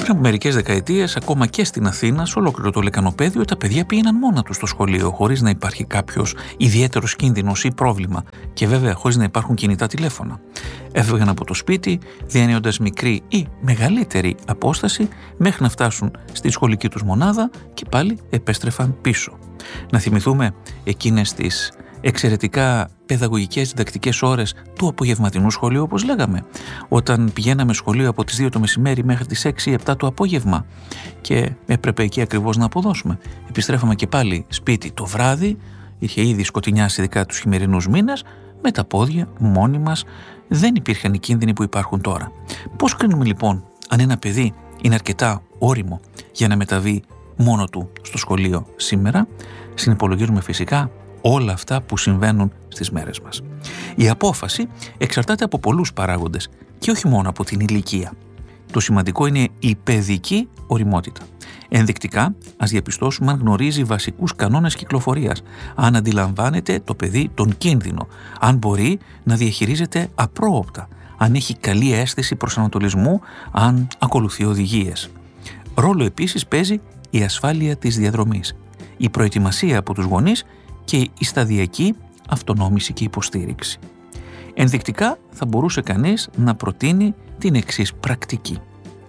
Πριν από μερικές δεκαετίες, ακόμα και στην Αθήνα, σε ολόκληρο το λεκανοπέδιο, τα παιδιά πήγαιναν μόνα τους στο σχολείο, χωρίς να υπάρχει κάποιος ιδιαίτερος κίνδυνος ή πρόβλημα και βέβαια χωρίς να υπάρχουν κινητά τηλέφωνα. Έφευγαν από το σπίτι, διανύοντας μικρή ή μεγαλύτερη απόσταση, μέχρι να φτάσουν στη σχολική τους μονάδα και πάλι επέστρεφαν πίσω. Να θυμηθούμε εκείνες τις εξαιρετικά παιδαγωγικές διδακτικές ώρες του απογευματινού σχολείου, όπως λέγαμε, όταν πηγαίναμε σχολείο από τις 2 το μεσημέρι μέχρι τις 6-7 το απόγευμα και έπρεπε εκεί ακριβώς να αποδώσουμε. Επιστρέφαμε και πάλι σπίτι το βράδυ, είχε ήδη σκοτεινιάσει ειδικά τους χειμερινούς μήνες, με τα πόδια μόνοι μας, δεν υπήρχαν οι κίνδυνοι που υπάρχουν τώρα. Πώς κρίνουμε λοιπόν αν ένα παιδί είναι αρκετά ώριμο για να μεταβεί μόνο του στο σχολείο σήμερα? Συνυπολογίζουμε φυσικά όλα αυτά που συμβαίνουν στις μέρες μας. Η απόφαση εξαρτάται από πολλούς παράγοντες και όχι μόνο από την ηλικία. Το σημαντικό είναι η παιδική ωριμότητα. Ενδεικτικά, ας διαπιστώσουμε αν γνωρίζει βασικούς κανόνες κυκλοφορίας, αν αντιλαμβάνεται το παιδί τον κίνδυνο, αν μπορεί να διαχειρίζεται απρόοπτα, αν έχει καλή αίσθηση προσανατολισμού, αν ακολουθεί οδηγίες. Ρόλο επίσης παίζει η ασφάλεια της διαδρομής, η προετοιμασία από τους γονείς και η σταδιακή αυτονόμηση και υποστήριξη. Ενδεικτικά θα μπορούσε κανείς να προτείνει την εξής πρακτική.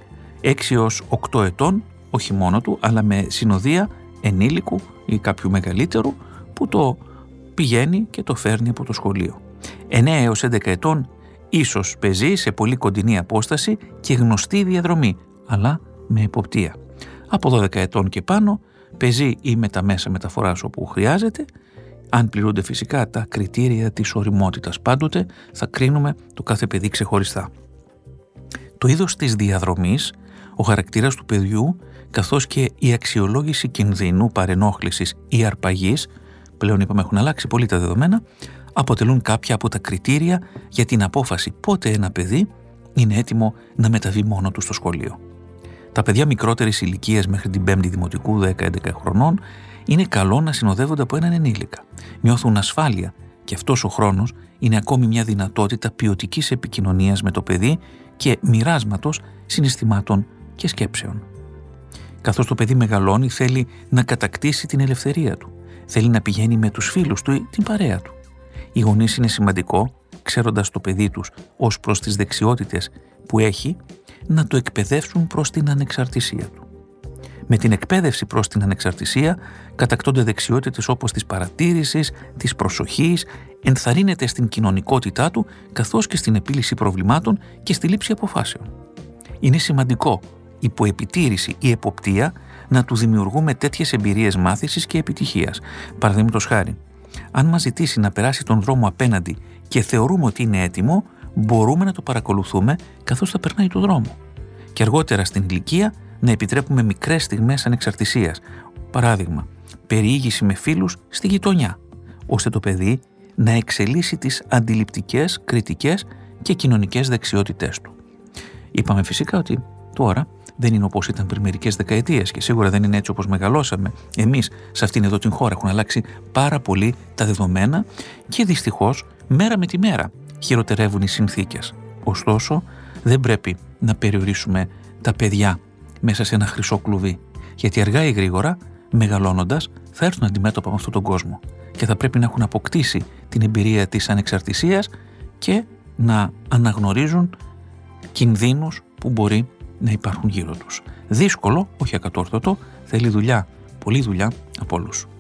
6 έως 8 ετών, όχι μόνο του, αλλά με συνοδεία ενήλικου ή κάποιου μεγαλύτερου που το πηγαίνει και το φέρνει από το σχολείο. 9 έως 11 ετών ίσως πεζεί σε πολύ κοντινή απόσταση και γνωστή διαδρομή, αλλά με εποπτεία. Από 12 ετών και πάνω πεζεί ή με τα μέσα μεταφοράς όπου χρειάζεται, αν πληρούνται φυσικά τα κριτήρια της ωριμότητας. Πάντοτε θα κρίνουμε το κάθε παιδί ξεχωριστά. Το είδος της διαδρομής, ο χαρακτήρας του παιδιού, καθώς και η αξιολόγηση κινδύνου, παρενόχλησης ή αρπαγής, πλέον είπαμε έχουν αλλάξει πολύ τα δεδομένα, αποτελούν κάποια από τα κριτήρια για την απόφαση πότε ένα παιδί είναι έτοιμο να μεταβεί μόνο του στο σχολείο. Τα παιδιά μικρότερης ηλικίας μέχρι την 5η δημοτικού, 10-11 χρονών, είναι καλό να συνοδεύονται από έναν ενήλικα. Νιώθουν ασφάλεια και αυτός ο χρόνος είναι ακόμη μια δυνατότητα ποιοτικής επικοινωνίας με το παιδί και μοιράσματος συναισθημάτων και σκέψεων. Καθώς το παιδί μεγαλώνει, θέλει να κατακτήσει την ελευθερία του. Θέλει να πηγαίνει με τους φίλους του ή την παρέα του. Οι γονείς είναι σημαντικό, ξέροντας το παιδί τους ως προς τις δεξιότητες που έχει, να το εκπαιδεύσουν προς την ανεξαρτησία του. Με την εκπαίδευση προς την ανεξαρτησία κατακτώνται δεξιότητες όπως της παρατήρησης, της προσοχής, ενθαρρύνεται στην κοινωνικότητά του καθώς και στην επίλυση προβλημάτων και στη λήψη αποφάσεων. Είναι σημαντικό υπό επιτήρηση ή εποπτεία να του δημιουργούμε τέτοιες εμπειρίες μάθησης και επιτυχίας. Παραδείγματος χάρη, αν μας ζητήσει να περάσει τον δρόμο απέναντι και θεωρούμε ότι είναι έτοιμο, μπορούμε να το παρακολουθούμε καθώς θα περνάει τον δρόμο. Και αργότερα στην ηλικία να επιτρέπουμε μικρές στιγμές ανεξαρτησίας. Παράδειγμα, περιήγηση με φίλους στη γειτονιά, ώστε το παιδί να εξελίσσει τις αντιληπτικές, κριτικές και κοινωνικές δεξιότητές του. Είπαμε φυσικά ότι τώρα δεν είναι όπως ήταν πριν μερικές δεκαετίες και σίγουρα δεν είναι έτσι όπως μεγαλώσαμε εμείς σε αυτήν εδώ την χώρα. Έχουν αλλάξει πάρα πολύ τα δεδομένα και δυστυχώς μέρα με τη μέρα χειροτερεύουν οι συνθήκες. Ωστόσο, δεν πρέπει να περιορίσουμε τα παιδιά μέσα σε ένα χρυσό κλουβί, γιατί αργά ή γρήγορα, μεγαλώνοντας, θα έρθουν αντιμέτωπα με αυτόν τον κόσμο και θα πρέπει να έχουν αποκτήσει την εμπειρία της ανεξαρτησίας και να αναγνωρίζουν κινδύνους που μπορεί να υπάρχουν γύρω τους. Δύσκολο, όχι ακατόρθωτο, θέλει δουλειά, πολλή δουλειά από όλους.